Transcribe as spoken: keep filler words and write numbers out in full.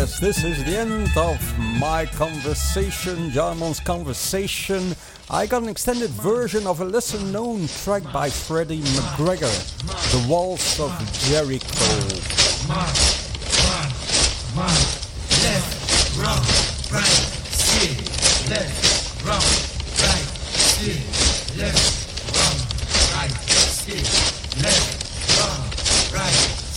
yes, this is the end of my conversation, Jarmon's conversation. I got an extended version of a lesser known track by Freddie McGregor, The Walls of Jericho.